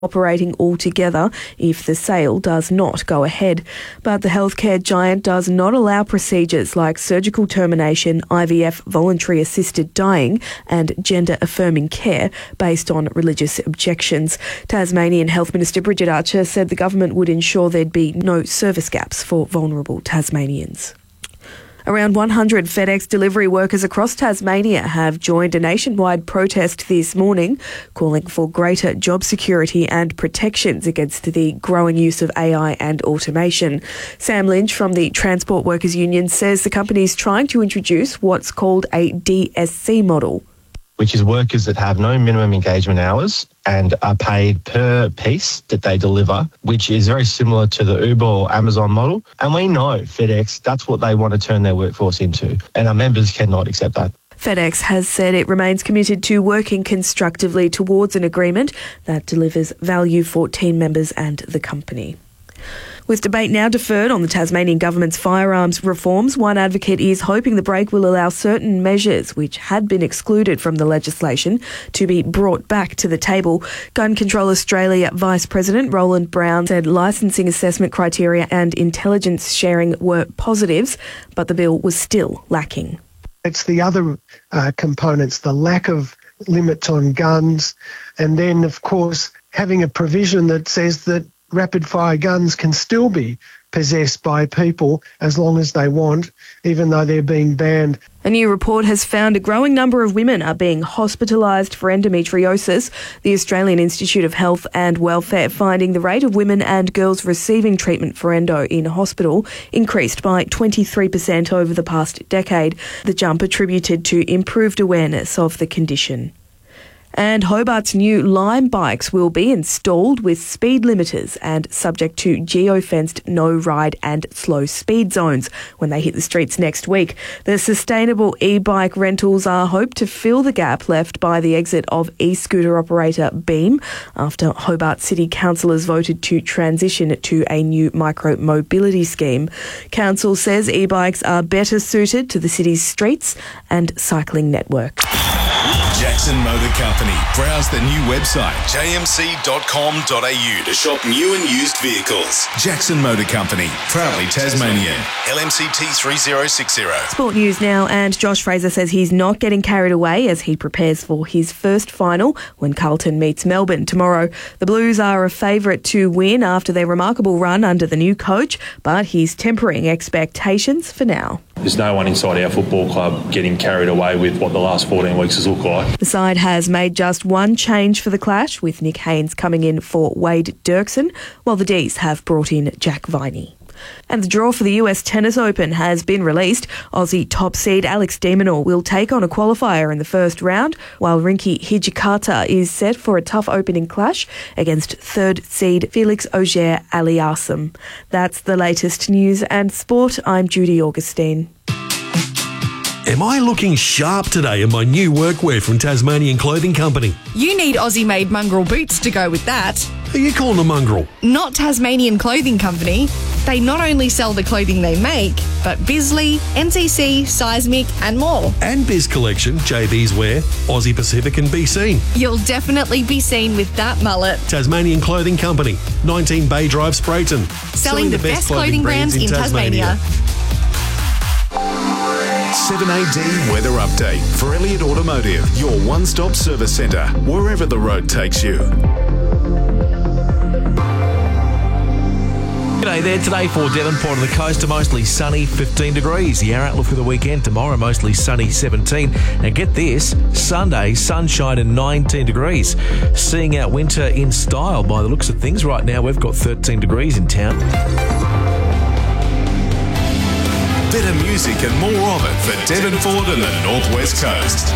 operating altogether if the sale does not go ahead. But the healthcare giant does not allow procedures like surgical termination, IVF, voluntary assisted dying and gender-affirming care based on religious objections. Tasmanian Health Minister Bridget Archer said the government would ensure there'd be no service gaps for vulnerable Tasmanians. Around 100 FedEx delivery workers across Tasmania have joined a nationwide protest this morning, calling for greater job security and protections against the growing use of AI and automation. Sam Lynch from the Transport Workers Union says the company is trying to introduce what's called a DSC model, which is workers that have no minimum engagement hours and are paid per piece that they deliver, which is very similar to the Uber or Amazon model. And we know FedEx, that's what they want to turn their workforce into, and our members cannot accept that. FedEx has said it remains committed to working constructively towards an agreement that delivers value for team members and the company. With debate now deferred on the Tasmanian government's firearms reforms, one advocate is hoping the break will allow certain measures which had been excluded from the legislation to be brought back to the table. Gun Control Australia Vice President Roland Brown said licensing assessment criteria and intelligence sharing were positives, but the bill was still lacking. It's the other components, the lack of limits on guns, and then, of course, having a provision that says that rapid-fire guns can still be possessed by people as long as they want, even though they're being banned. A new report has found a growing number of women are being hospitalised for endometriosis. The Australian Institute of Health and Welfare finding the rate of women and girls receiving treatment for endo in hospital increased by 23% over the past decade. The jump attributed to improved awareness of the condition. And Hobart's new Lime bikes will be installed with speed limiters and subject to geo-fenced no-ride and slow speed zones when they hit the streets next week. The sustainable e-bike rentals are hoped to fill the gap left by the exit of e-scooter operator Beam after Hobart City councillors voted to transition to a new micro-mobility scheme. Council says e-bikes are better suited to the city's streets and cycling network. Jackson Motor Company. Browse the new website, jmc.com.au, to shop new and used vehicles. Jackson Motor Company, proudly Tasmanian. LMCT 3060. Sport news now, and Josh Fraser says he's not getting carried away as he prepares for his first final when Carlton meets Melbourne tomorrow. The Blues are a favourite to win after their remarkable run under the new coach, but he's tempering expectations for now. There's no one inside our football club getting carried away with what the last 14 weeks has looked like. The side has made just one change for the clash, with Nick Haynes coming in for Wade Dirksen, while the D's have brought in Jack Viney. And the draw for the US Tennis Open has been released. Aussie top seed Alex de Minaur will take on a qualifier in the first round, while Rinky Hijikata is set for a tough opening clash against third seed Felix Auger-Aliassime. That's the latest news and sport. I'm Judy Augustine. Am I looking sharp today in my new workwear from Tasmanian Clothing Company? You need Aussie-made mongrel boots to go with that. Who are you calling a mongrel? Not Tasmanian Clothing Company. They not only sell the clothing they make, but Bisley, NCC, Seismic and more. And Biz Collection, JB's Wear, Aussie Pacific and Be Seen. You'll definitely be seen with that mullet. Tasmanian Clothing Company, 19 Bay Drive, Sprayton. Selling the best clothing brands in Tasmania. 7AD Weather Update for Elliott Automotive, your one-stop service centre, wherever the road takes you. G'day there. Today for Devonport and the coast, mostly sunny, 15 degrees. The outlook for the weekend, tomorrow mostly sunny, 17. And get this, Sunday, sunshine and 19 degrees. Seeing out winter in style by the looks of things. Right now we've got 13 degrees in town. Better music and more of it for Devonport and the Northwest Coast.